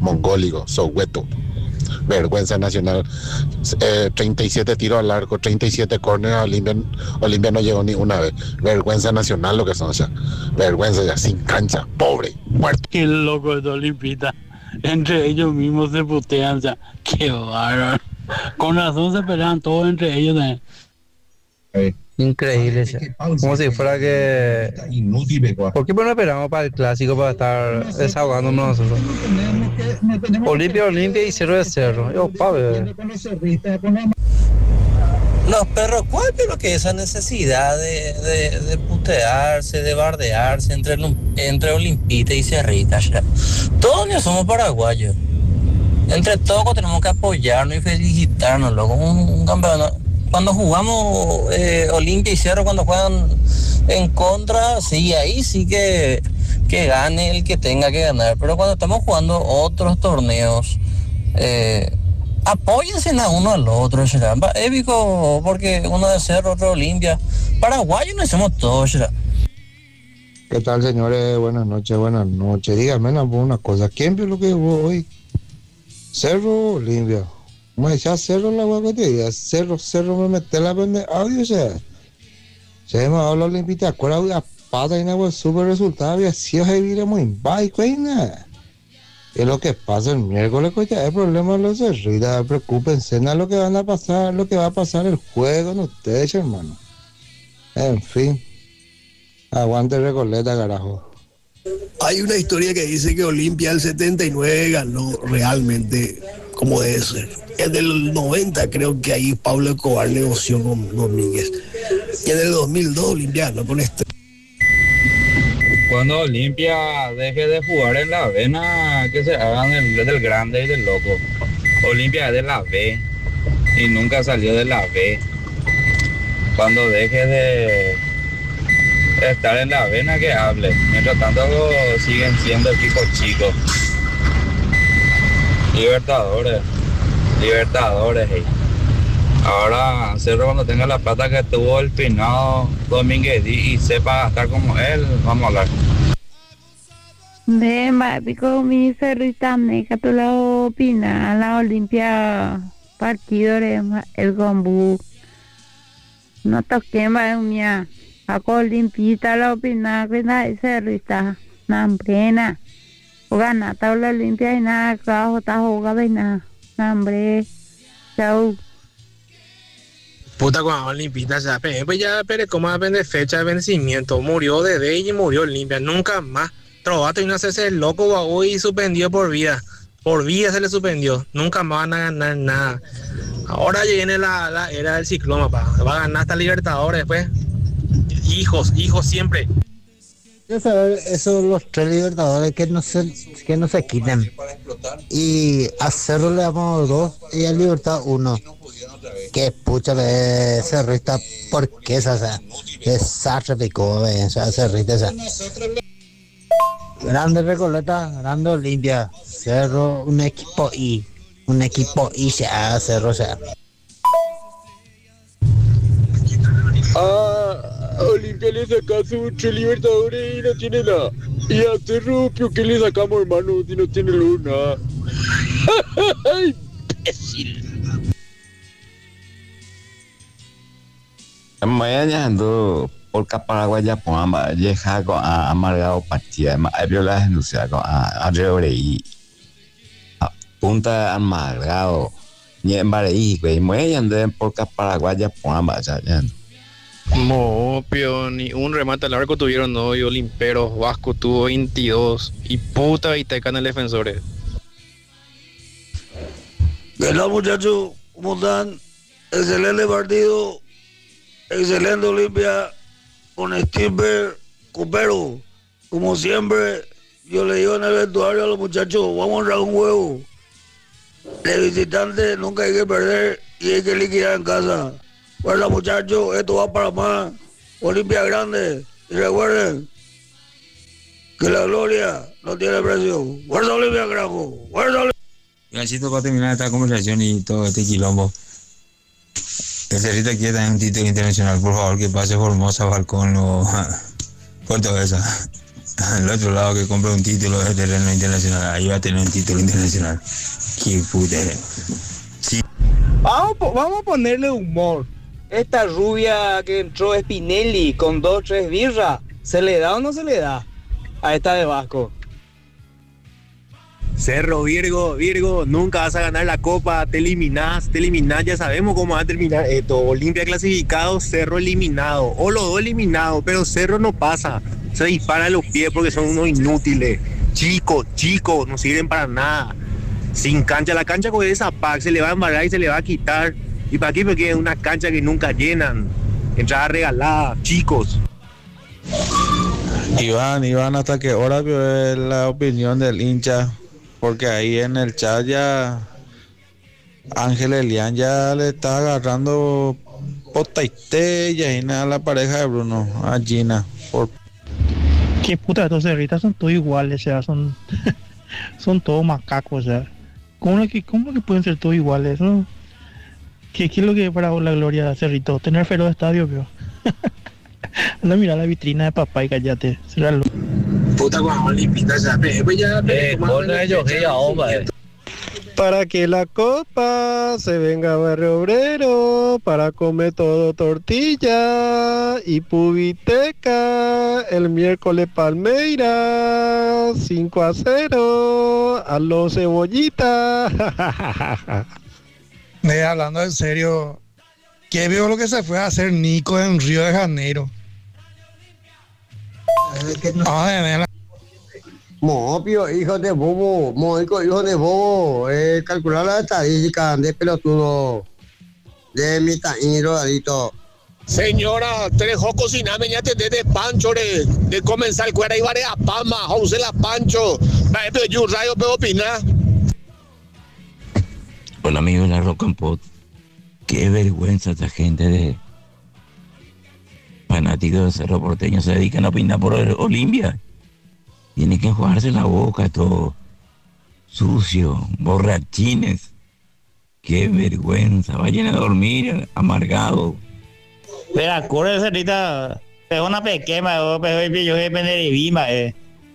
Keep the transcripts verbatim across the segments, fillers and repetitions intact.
mongólico, Soweto. Vergüenza nacional. Eh, treinta y siete tiros al arco, treinta y siete córneres. Olimpia, Olimpia no llegó ni una vez. Vergüenza nacional lo que son, o sea, vergüenza ya, sin cancha, pobre, muerto. Qué loco es Olimpita. Entre ellos mismos se putean, o sea, qué bárbaro. Con razón se pelean todos entre ellos también. Increíble, che. Como si fuera que... ¿Por qué no esperamos para el clásico para estar desahogándonos nosotros? Olimpia, Olimpia y Cerro de Cerro. Yo, pa, bebé. Los perros, ¿cuál es lo que esa necesidad de, de, de putearse, de bardearse entre, entre Olimpita y Cerrita? Todos ya somos paraguayos. Entre todos tenemos que apoyarnos y felicitarnos, loco. Un, un campeonato. Cuando jugamos eh, Olimpia y Cerro, cuando juegan en contra, sí, ahí sí que, que gane el que tenga que ganar. Pero cuando estamos jugando otros torneos, eh, apóyense a uno al otro, ¿será? Épico, porque uno de Cerro, otro de Olimpia. Paraguayos no somos todos, ¿será? ¿Qué tal, señores? Buenas noches, buenas noches. Dígame una cosa. ¿Quién vio lo que hubo hoy? Cerro o Olimpia. Como decía Cerro la hueá que te diga, Cerro, Cerro me mete la vende audio, o sea. Se me habla Olimpia, acuerda de la pata y una super resultado, había sido heavy muy bike, y nada. Es lo que pasa el miércoles, coña, el problema de los Cerritas, preocúpense, nada lo que van a pasar, lo que va a pasar el juego en ustedes, hermano. En fin, aguante Recoleta, carajo. Hay una historia que dice que Olimpia el setenta y nueve ganó realmente como debe ser. En el noventa creo que ahí Pablo Escobar negoció con Domínguez. Y en el dos mil dos Olimpia ganó con este. Cuando Olimpia deje de jugar en la vena, que se hagan el del grande y del loco. Olimpia es de la B y nunca salió de la B. Cuando deje de estar en la vena, que hable. Mientras tanto siguen siendo equipos chicos. Libertadores, Libertadores. Hey. Ahora Cerro, cuando tenga la plata que tuvo el finado Domínguez y sepa gastar como él, vamos a hablar. De pico mi Cerrita neca tu la opina la Olimpia partido el gombu no toque más mía a Olimpita la opina que nada Cerrita nambrena o gana tabla limpia y nada trabajo está jugado y nada hambre chau. Puta con Olimpita ya, pues ya, pero como depende de fecha de vencimiento, murió de y murió limpia, nunca más. Trovato y no hacerse el loco hoy y suspendió por vida, por vida se le suspendió, nunca más van a ganar nada. Ahora viene la, la era del ciclón, papá, va a ganar hasta Libertadores después. Hijos, hijos siempre. Quiero saber esos los tres Libertadores que no se que no se quiten. Y a Cerro le damos dos y a Libertad uno. Que pucha de Cerrita, ¿por qué esa? O sea, desastre picó, o sea, Cerrita, o sea. Grande Recoleta, grande Olimpia, Cerro, un equipo I, un equipo I se haga Cerro, o sea. Ah, Olimpia le saca su tres Libertadores y no tiene nada. Y a Cerro, ¿qué le sacamos, hermano, si no tiene luna? ¡Imbécil! Mañana ando por Paraguay ya pon a llegar con amargado partida, hay violas denunciadas con Arreorei, punta amargado, ni en Barei, güey, mañana ando por Paraguay ya pon a ya. Mopio, ni un remate al arco tuvieron hoy, Olimperos, Vasco tuvo veintidós y puta y Tecan el defensores. Hola muchachos, ¿cómo están? Excelente partido. Excelente Olimpia con Stimber, Copero. Como siempre, yo le digo en el vestuario a los muchachos, vamos a honrar un huevo. De visitante nunca hay que perder y hay que liquidar en casa. Bueno muchachos, esto va para más. Olimpia grande. Y recuerden que la gloria no tiene precio. ¡Fuerza Olimpia, carajo! ¡Fuerza Olimpia! Gracias para terminar esta conversación y todo este quilombo. El Cerrita quiere tener un título internacional, por favor, que pase Formosa, Falcón o Puerto Besa. Al otro lado que compra un título de terreno internacional, ahí va a tener un título internacional. Qué puta. Sí. Vamos, vamos a ponerle humor. Esta rubia que entró Spinelli con dos, tres birras, ¿se le da o no se le da a esta de Vasco? Cerro, Virgo, Virgo, nunca vas a ganar la copa, te eliminás, te eliminás, ya sabemos cómo va a terminar esto. Olimpia clasificado, Cerro eliminado, o los dos eliminados, pero Cerro no pasa, se disparan los pies porque son unos inútiles, chicos, chicos, no sirven para nada. Sin cancha, la cancha con esa pack se le va a embarrar y se le va a quitar. ¿Y para qué? Porque es una cancha que nunca llenan, entrada regalada, chicos. Iván, Iván, ¿hasta qué hora vio la opinión del hincha? Porque ahí en el chat ya Ángel Elian ya le está agarrando potaite y ahí nada a la pareja de Bruno, a Gina. Por... Qué puta, estos cerritas son todos iguales, o sea, son, son todos macacos, o sea. ¿Cómo que, cómo que pueden ser todos iguales, no? ¿Qué, ¿Qué es lo que es para la gloria de Cerrito? Tener feroz estadio, pero. Anda, mira la vitrina de papá y cállate. Será lo... Puta, cuando Olimpita ya pe, pues ya pe, para que la copa se venga a Barrio Obrero para comer todo tortilla y pubiteca el miércoles Palmeiras cinco a cero a los cebollitas. Eh, hablando en serio, ¿qué vio lo que se fue a hacer Nico en Río de Janeiro? Ah, Mopio, hijo de bobo, Moico, hijo de bobo, eh, calcular la estadística de pelotudo, de mi taín rodadito. Señora, te dejó cocinarme ya te de pancho de, de comenzar cuera y vare a pama, José la pancho, va a pedir un rayo, pero opinar. Hola amigos de la Rock and Pop, qué vergüenza esta gente de fanáticos de Cerro Porteño se dedican a opinar por Olimpia. Tienen que enjuagarse la boca, todo sucio, borrachines. Qué vergüenza, vayan a dormir amargado. Pero corre cerrita, pero una pequeña, pero yo que vender y vima, eh.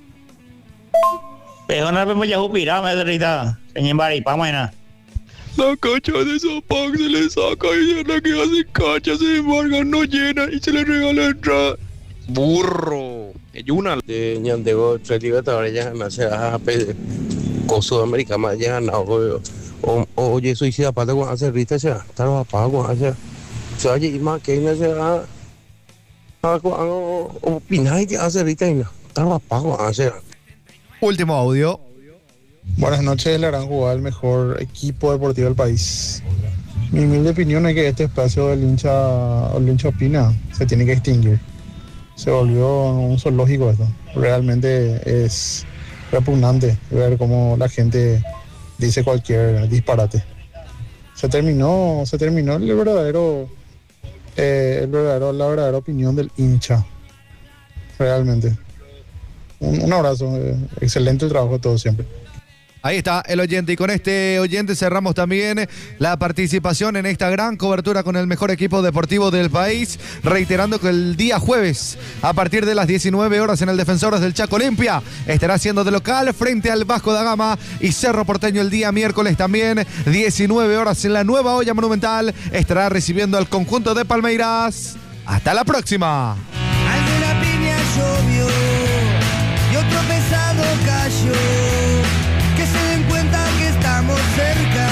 Pero una vez ya upirama cerrita, señor Baripamena. La cancha de Zapac se le saca y de la que hace cancha se embarga, no llena y se le regala entrada. Burro, Yuna. De Ñandego, tres libertadores ya me hace a con Sudamérica más ya ganado. Oye, soy si aparte con hacer rita se está lo apago con hacer. Se oye y más que no se a a opinar y hacer rita y no. Está lo apago con hacer. Último audio. Buenas noches, la Gran Jugada, el mejor equipo deportivo del país. Mi humilde opinión es que este espacio del hincha, el hincha opina, se tiene que extinguir. Se volvió un zoológico esto. Realmente es repugnante ver cómo la gente dice cualquier disparate. Se terminó, se terminó el verdadero, eh, el verdadero, la verdadera opinión del hincha. Realmente. Un, un abrazo, eh, excelente el trabajo de todos siempre. Ahí está el oyente y con este oyente cerramos también la participación en esta gran cobertura con el mejor equipo deportivo del país, reiterando que el día jueves a partir de las diecinueve horas en el Defensores del Chaco Olimpia estará siendo de local frente al Vasco da Gama y Cerro Porteño el día miércoles también diecinueve horas en la Nueva Olla Monumental estará recibiendo al conjunto de Palmeiras. Hasta la próxima. Alguna piña llovió y otro pesado cayó. Que se den cuenta que estamos cerca.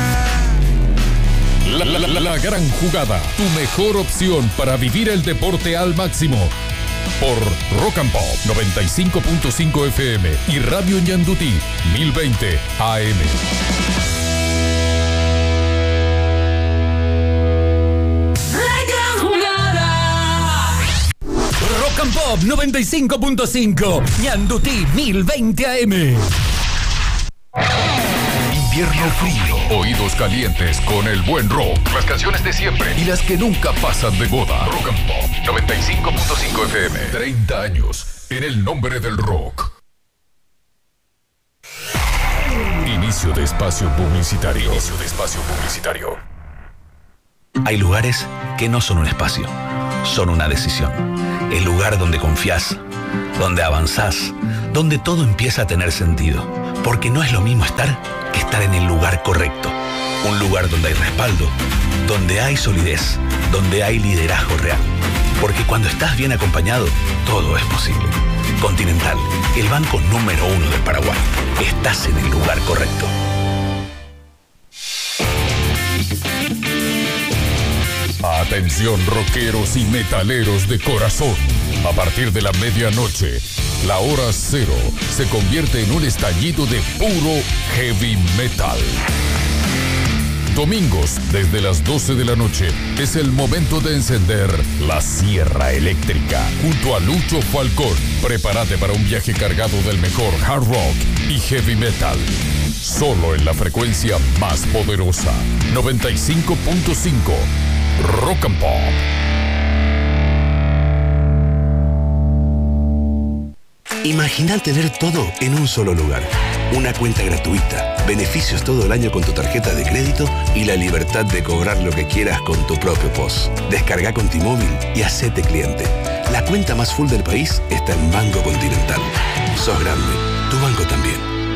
La, la, la, la Gran Jugada, tu mejor opción para vivir el deporte al máximo. Por Rock and Pop noventa y cinco punto cinco F M y Radio Ñandutí mil veinte A M. Rock and Pop noventa y cinco punto cinco, Ñandutí mil veinte A M. Invierno frío, oídos calientes con el buen rock, las canciones de siempre y las que nunca pasan de moda. Rock and Pop noventa y cinco punto cinco F M. treinta años en el nombre del rock. Inicio de espacio publicitario. Inicio de espacio publicitario. Hay lugares que no son un espacio, son una decisión. El lugar donde confías, donde avanzás, donde todo empieza a tener sentido. Porque no es lo mismo estar que estar en el lugar correcto. Un lugar donde hay respaldo, donde hay solidez, donde hay liderazgo real. Porque cuando estás bien acompañado, todo es posible. Continental, el banco número uno del Paraguay. Estás en el lugar correcto. Atención rockeros y metaleros de corazón. A partir de la medianoche, la hora cero se convierte en un estallido de puro heavy metal. Domingos, desde las doce de la noche, es el momento de encender la Sierra Eléctrica junto a Lucho Falcón. Prepárate para un viaje cargado del mejor hard rock y heavy metal. Solo en la frecuencia más poderosa, noventa y cinco punto cinco. Rock and Pop. Imagina tener todo en un solo lugar. Una cuenta gratuita, beneficios todo el año con tu tarjeta de crédito y la libertad de cobrar lo que quieras con tu propio P O S. Descarga Contimóvil y hacete cliente. La cuenta más full del país está en Banco Continental. Sos grande, tu banco también.